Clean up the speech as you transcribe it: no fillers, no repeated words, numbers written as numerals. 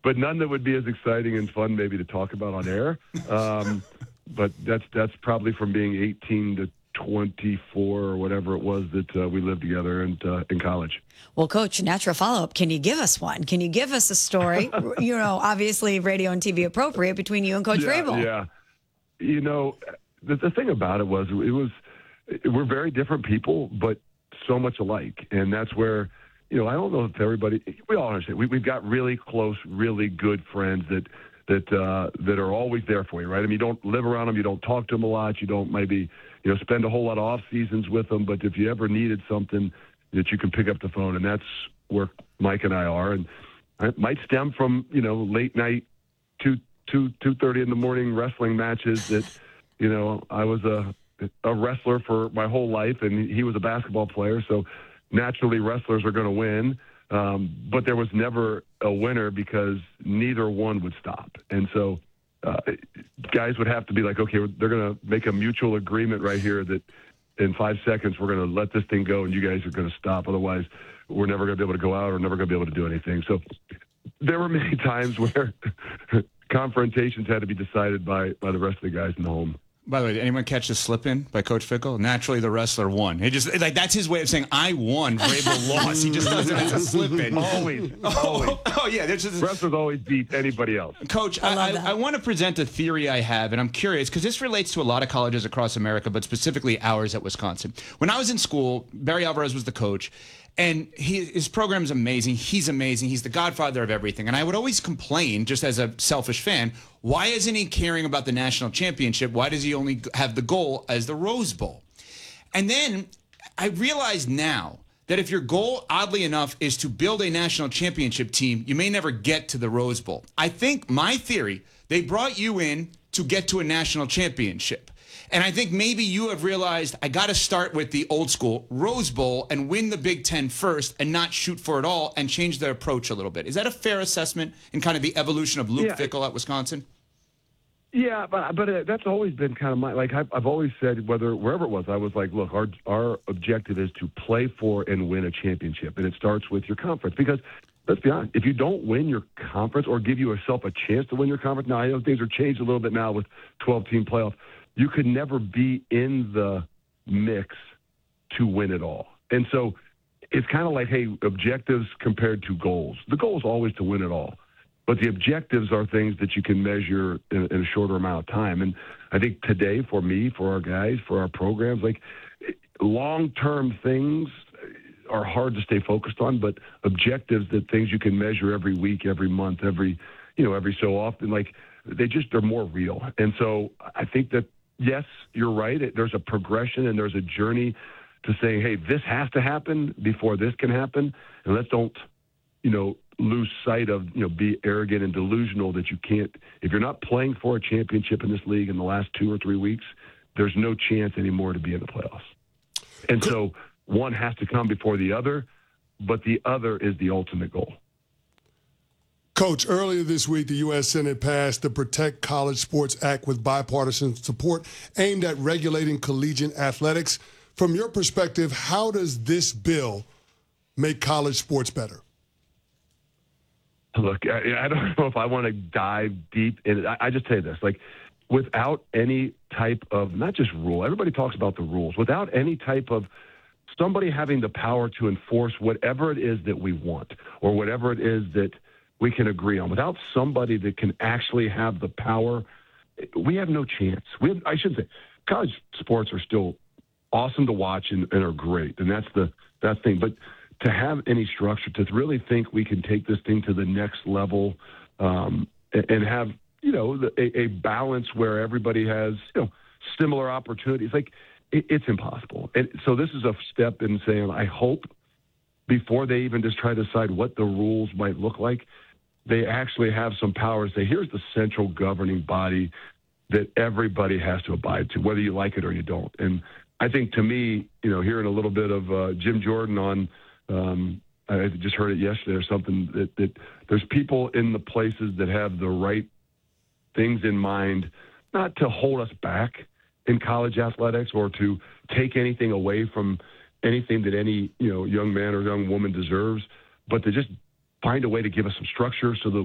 but none that would be as exciting and fun maybe to talk about on air. But that's probably from being 18 to 24 or whatever it was that we lived together in college. Well, Coach, natural follow-up. Can you give us one? Can you give us a story, obviously radio and TV appropriate, between you and Coach Vrabel? Yeah. The thing about it was we're very different people, but so much alike. And that's where, I don't know if everybody, we all understand. We've got really close, really good friends that are always there for you, right? I mean, you don't live around them, you don't talk to them a lot, you don't maybe, spend a whole lot of off seasons with them, but if you ever needed something, that you can pick up the phone, and that's where Mike and I are. And it might stem from, late night, 2:30 in the morning wrestling matches that, I was a wrestler for my whole life, and he was a basketball player, so naturally wrestlers are going to win. But there was never a winner because neither one would stop. And so guys would have to be like, okay, they're going to make a mutual agreement right here that in 5 seconds we're going to let this thing go and you guys are going to stop. Otherwise, we're never going to be able to go out or never going to be able to do anything. So there were many times where confrontations had to be decided by the rest of the guys in the home. By the way, did anyone catch the slip-in by Coach Fickle? Naturally, the wrestler won. He just that's his way of saying, I won, Vrabel lost. He just does it as a slip-in. Always. Yeah. Wrestlers always beat anybody else. Coach, I want to present a theory I have, and I'm curious, because this relates to a lot of colleges across America, but specifically ours at Wisconsin. When I was in school, Barry Alvarez was the coach, and his program is amazing. He's amazing. He's the godfather of everything. And I would always complain, just as a selfish fan, why isn't he caring about the national championship? Why does he only have the goal as the Rose Bowl? And then I realize now that if your goal, oddly enough, is to build a national championship team, you may never get to the Rose Bowl. I think, my theory, they brought you in to get to a national championship. And I think maybe you have realized I got to start with the old school Rose Bowl and win the Big Ten first and not shoot for it all and change their approach a little bit. Is that a fair assessment in kind of the evolution of Luke Fickell at Wisconsin? Yeah, but that's always been kind of I've always said, wherever it was, I was like, look, our objective is to play for and win a championship. And it starts with your conference because let's be honest, if you don't win your conference or give yourself a chance to win your conference, now I know things are changed a little bit now with 12-team playoff. You could never be in the mix to win it all. And so it's kind of like, hey, objectives compared to goals. The goal is always to win it all. But the objectives are things that you can measure in a shorter amount of time. And I think today, for me, for our guys, for our programs, like long-term things are hard to stay focused on, but objectives, that things you can measure every week, every month, every so often, like they just are more real. And so I think that, yes, you're right. There's a progression and there's a journey to saying, hey, this has to happen before this can happen. And let's don't, lose sight of, be arrogant and delusional that you can't, if you're not playing for a championship in this league in the last 2 or 3 weeks, there's no chance anymore to be in the playoffs. And so one has to come before the other, but the other is the ultimate goal. Coach, earlier this week, the U.S. Senate passed the Protect College Sports Act with bipartisan support aimed at regulating collegiate athletics. From your perspective, how does this bill make college sports better? Look, I don't know if I want to dive deep in it. I just tell you this, without any type of, not just rule, everybody talks about the rules, without any type of somebody having the power to enforce whatever it is that we want or whatever it is that we can agree on, without somebody that can actually have the power, we have no chance. I shouldn't say, college sports are still awesome to watch and are great, and that's the thing. But to have any structure, to really think we can take this thing to the next level and have, a balance where everybody has, similar opportunities, it's impossible. And so this is a step in saying, I hope before they even just try to decide what the rules might look like, they actually have some power to say, here's the central governing body that everybody has to abide to, whether you like it or you don't. And I think, to me, hearing a little bit of Jim Jordan on, I just heard it yesterday or something, that there's people in the places that have the right things in mind, not to hold us back in college athletics or to take anything away from anything that any young man or young woman deserves, but to just find a way to give us some structure so that